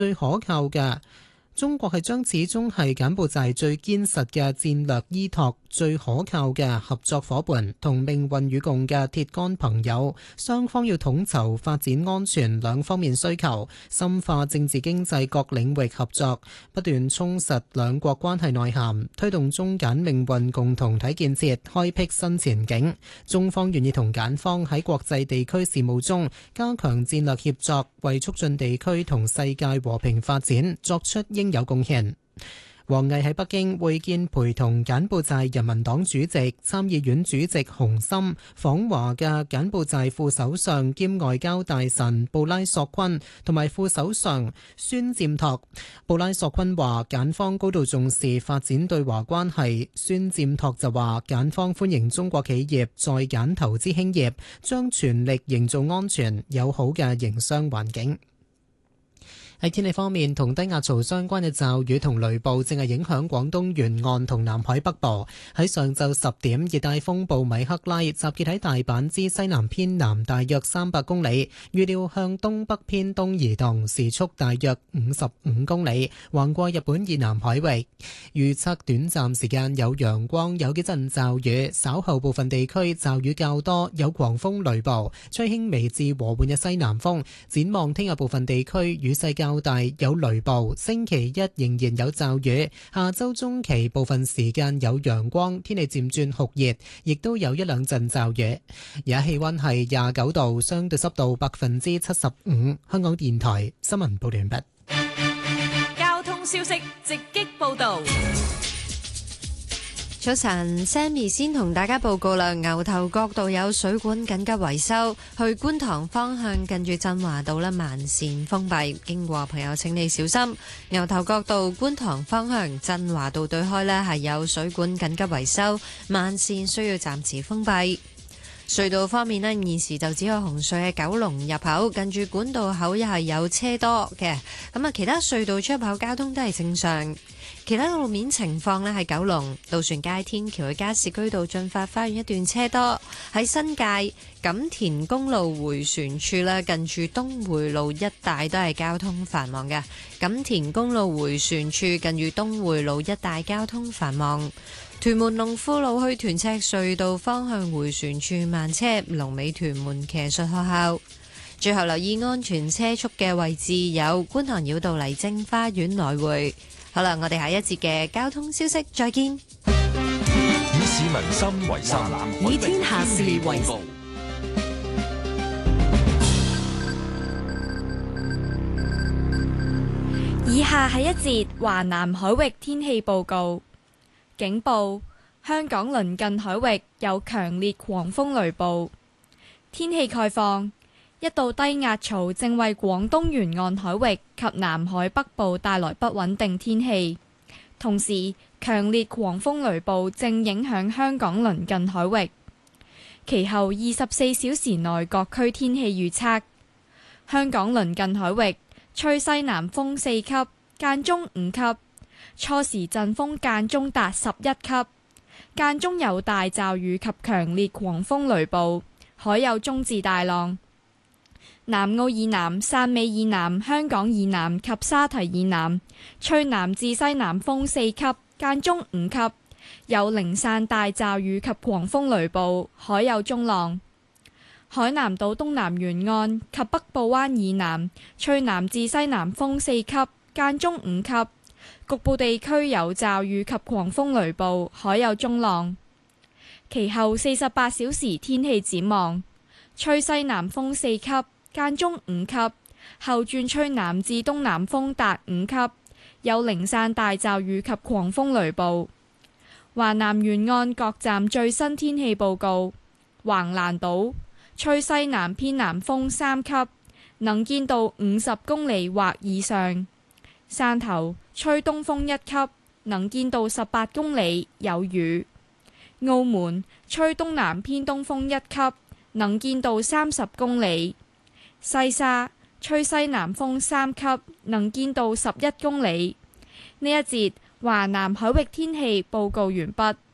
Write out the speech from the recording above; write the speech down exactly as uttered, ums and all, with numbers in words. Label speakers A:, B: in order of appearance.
A: 最可靠嘅。中國係將始終係柬埔寨最堅實嘅戰略依託、最可靠嘅合作夥伴同命運與共嘅鐵桿朋友。雙方要統籌發展安全兩方面需求，深化政治經濟各領域合作，不斷充實兩國關係內涵，推動中柬命運共同體建設開闢新前景。中方願意同柬方喺國際地區事務中加強戰略協作，為促進地區同世界和平發展作出應有貢獻。王毅喺北京會見陪同柬埔寨人民黨主席、參議院主席洪森訪華嘅柬埔寨副首相兼外交大臣布拉索坤同埋副首相孫占托。布拉索坤話柬方高度重視發展對華關係，孫占托就話柬方歡迎中國企業在柬投資興業，將全力營造安全友好嘅營商環境。喺天氣方面，同低壓槽相關嘅驟雨同雷暴正係影響廣東沿岸同南海北部。喺上晝十點，熱帶風暴米克拉集結喺大阪之西南偏南大約三百公里，預料向東北偏東移動，時速大約五十五公里，橫過日本以南海域。預測短暫時間有陽光，有幾陣驟雨，稍後部分地區驟雨較多，有狂風雷暴，吹輕微至和緩嘅西南風。展望聽日部分地區雨勢較大，有雷暴，星期一仍然有驟雨，下周中期部分時間有陽光，天氣漸轉酷熱，亦都有一兩陣驟雨。而家氣溫係廿九度，相對濕度百分之七十五。香港電台新聞報道完畢。
B: 交通消息直擊報道。
C: 早晨 Sammy 先同大家報告啦，牛頭角道有水管緊急維修，去觀塘方向近住振華道咧慢線封閉，經過朋友請你小心。牛頭角道觀塘方向振華道對開咧係有水管緊急維修，慢線需要暫時封閉。隧道方面咧，現時就只有紅隧嘅九龍入口近住管道口又係有車多嘅，咁啊其他隧道出口交通都係正常。其他路面情況咧，喺九龍渡船街天橋嘅加士居道進發花園一段車多；喺新界錦田公路迴旋處咧，近住東匯路一帶都係交通繁忙嘅。錦田公路迴旋處近住東匯路一帶交通繁忙。屯門龍富路去屯赤隧道方向迴旋處慢車，龍尾屯門騎術學校。最後留意安全車速嘅位置有觀塘繞道麗晶花園來回。好啦，我哋下一節嘅交通消息再見。
D: 以市民心為心，
B: 以天下事為事。以下係一節華南海域天氣報告。警報：香港鄰近海域有強烈狂風雷暴。天氣概況：一道低壓槽正為廣東沿岸海域及南海北部帶來不穩定天氣，同時強烈狂風雷暴正影響香港鄰近海域。其後二十四小時內各區天氣預測：香港鄰近海域吹西南風四級，間中五級，初時陣風間中達十一級，間中有大驟雨及強烈狂風雷暴，海有中至大浪。南澳以南、汕尾以南、香港以南及沙堤以南吹南至西南風四級，間中五級，有零散大驟雨及狂風雷暴，海有中浪。海南島東南沿岸及北部灣以南吹南至西南風四級，間中五級，局部地區有驟雨及狂風雷暴，海有中浪。其後四十八小時天氣展望：吹西南風四級，間中五級，後轉吹南至東南風達五級，有零散大驟雨及狂風雷暴。華南沿岸各站最新天氣報告：橫瀾島吹西南偏南風三級，能見度五十公里或以上；汕頭吹東風一級，能見度十八公里，有雨；澳門吹東南偏東風一級，能見度三十公里。西沙吹西南風三級，能見度十一公里。呢一節華南海域天氣報告完畢。